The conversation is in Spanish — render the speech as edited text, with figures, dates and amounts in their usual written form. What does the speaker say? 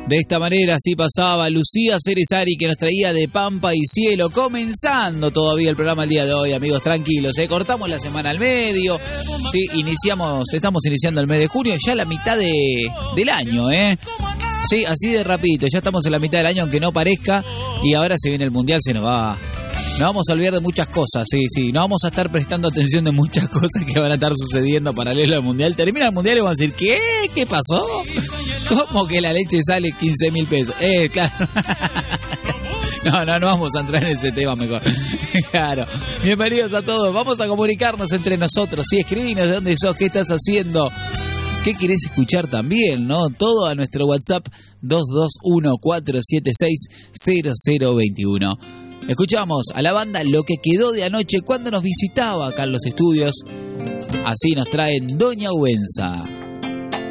De esta manera así pasaba Lucía Cerezari, que nos traía de Pampa y Cielo, comenzando todavía el programa el día de hoy, amigos, tranquilos, cortamos la semana al medio, sí, estamos iniciando el mes de junio, ya la mitad del año, sí, así de rapidito, ya estamos en la mitad del año, aunque no parezca, y ahora se viene el Mundial, nos vamos a olvidar de muchas cosas, sí, no vamos a estar prestando atención de muchas cosas que van a estar sucediendo paralelo al Mundial. Termina el Mundial y vamos a decir, ¿qué pasó? ¿Cómo que la leche sale 15.000 pesos? Claro. No vamos a entrar en ese tema mejor. Claro. Bienvenidos a todos, vamos a comunicarnos entre nosotros, sí, escribinos de dónde sos, qué estás haciendo, qué querés escuchar también, ¿no? Todo a nuestro WhatsApp 221-476-0021. Escuchamos a la banda Lo que quedó de anoche cuando nos visitaba acá en los estudios. Así nos traen Doña Ubenza.